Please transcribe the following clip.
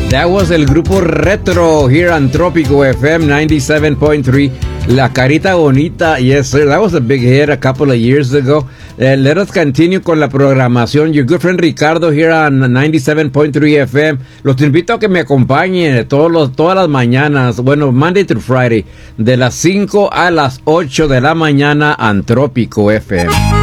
That was el grupo Retro here on Tropico FM 97.3. La Carita Bonita, yes sir, that was a big hit a couple of years ago. Let us continue con la programación. Your good friend Ricardo here on 97.3 FM. Los invito a que me acompañen todas las mañanas, bueno, Monday through Friday, de las 5 a las 8 de la mañana en Tropico FM.